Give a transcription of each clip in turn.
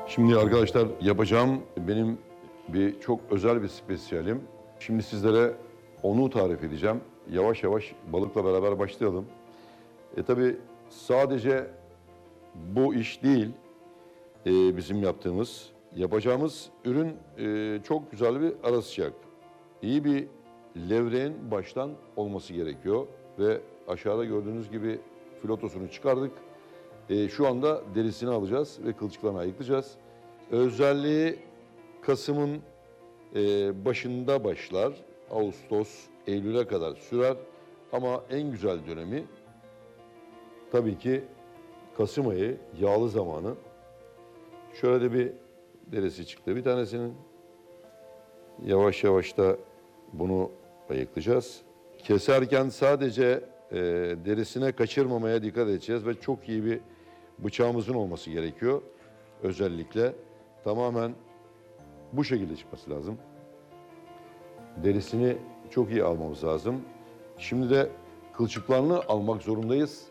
Şimdi arkadaşlar yapacağım benim çok özel bir spesiyalim. Şimdi sizlere onu tarif edeceğim. Yavaş yavaş balıkla beraber başlayalım. Tabii sadece bu iş değil bizim yaptığımız. Yapacağımız ürün çok güzel bir ara sıcak. İyi bir levreğin baştan olması gerekiyor. Ve aşağıda gördüğünüz gibi filotosunu çıkardık. Şu anda derisini alacağız ve kılçıklarını ayıklayacağız. Özelliği Kasım'ın başında başlar. Ağustos, Eylül'e kadar sürer. Ama en güzel dönemi tabii ki Kasım ayı, yağlı zamanı. Şöyle de bir derisi çıktı bir tanesinin. Yavaş yavaş da bunu ayıklayacağız. Keserken sadece derisine kaçırmamaya dikkat edeceğiz ve çok iyi bir bıçağımızın olması gerekiyor. Özellikle tamamen bu şekilde çıkması lazım. Derisini çok iyi almamız lazım. Şimdi de kılçıklarını almak zorundayız.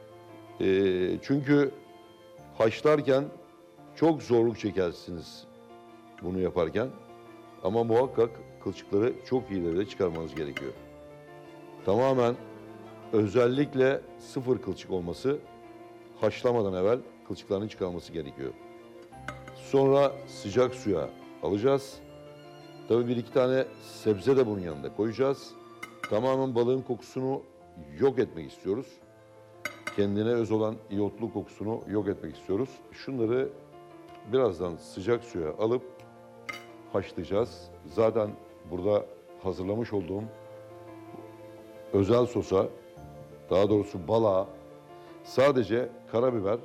Çünkü haşlarken çok zorluk çekersiniz bunu yaparken. Ama muhakkak kılçıkları çok iyi derecede çıkarmanız gerekiyor. Tamamen özellikle sıfır kılçık olması, haşlamadan evvel kılçıklarını çıkarması gerekiyor. Sonra sıcak suya alacağız. Tabii bir iki tane sebze de bunun yanında koyacağız. Tamamen balığın kokusunu yok etmek istiyoruz. Kendine öz olan iyotlu kokusunu yok etmek istiyoruz. Şunları birazdan sıcak suya alıp haşlayacağız. Zaten burada hazırlamış olduğum özel sosa, daha doğrusu balığa sadece karabiber,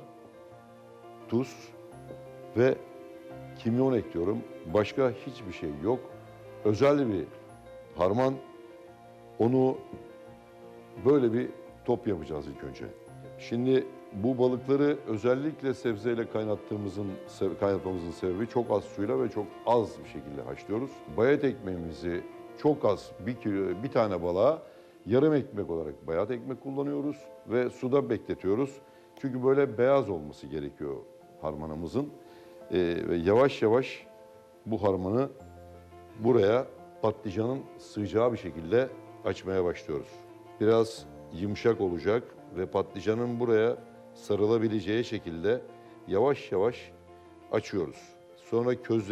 tuz ve kimyon ekliyorum. Başka hiçbir şey yok. Özel bir harman. Onu böyle bir top yapacağız ilk önce. Şimdi bu balıkları özellikle sebzeyle kaynatmamızın sebebi çok az suyla ve çok az bir şekilde haşlıyoruz. Bayat ekmeğimizi çok az bir tane balığa yarım ekmek olarak bayat ekmek kullanıyoruz ve suda bekletiyoruz. Çünkü böyle beyaz olması gerekiyor harmanımızın. Ve yavaş yavaş bu harmanı buraya patlıcanın sığacağı bir şekilde açmaya başlıyoruz. Biraz yumuşak olacak ve patlıcanın buraya sarılabileceği şekilde yavaş yavaş açıyoruz. Sonra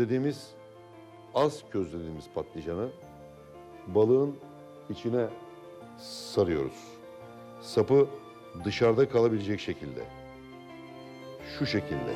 az közlediğimiz patlıcanı balığın içine sarıyoruz. Sapı dışarıda kalabilecek şekilde. Şu şekilde.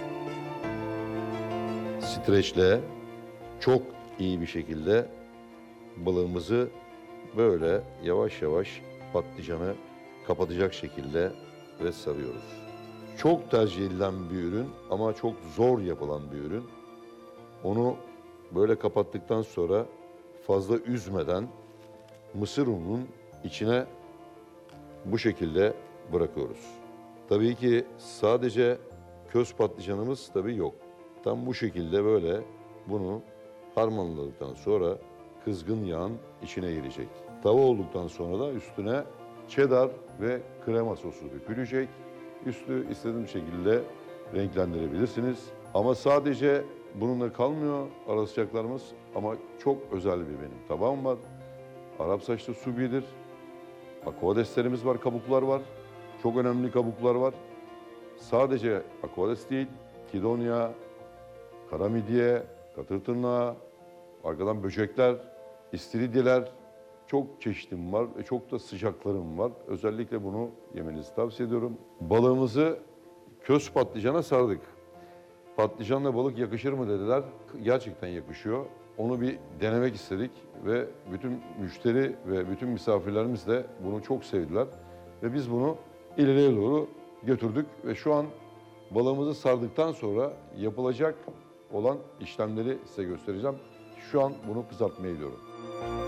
Streçle çok iyi bir şekilde balığımızı böyle yavaş yavaş patlıcanı kapatacak şekilde ve sarıyoruz. Çok tercih edilen bir ürün ama çok zor yapılan bir ürün. Onu böyle kapattıktan sonra fazla üzmeden mısır ununun içine bu şekilde bırakıyoruz. Tabii ki sadece köz patlıcanımız tabii yok. Tam bu şekilde böyle bunu harmanladıktan sonra kızgın yağın içine girecek. Tava olduktan sonra da üstüne cheddar ve krema sosu dökülecek. Üstü istediğiniz şekilde renklendirebilirsiniz. Ama sadece bununla kalmıyor ara sıcaklarımız ama çok özel bir benim tabağım var. Arap saçlı subidir. Aquadeslerimiz var, kabuklar var. Çok önemli kabuklar var. Sadece aquades değil, kidonya, kara midye, katır tırnağı, arkadan böcekler, istiridyeler, çok çeşitim var ve çok da sıcaklarım var. Özellikle bunu yemenizi tavsiye ediyorum. Balığımızı köz patlıcana sardık. Patlıcanla balık yakışır mı dediler. Gerçekten yakışıyor. Onu bir denemek istedik ve bütün müşteri ve bütün misafirlerimiz de bunu çok sevdiler. Ve biz bunu ileriye doğru götürdük ve şu an balığımızı sardıktan sonra yapılacak olan işlemleri size göstereceğim. Şu an bunu kızartmaya gidiyorum.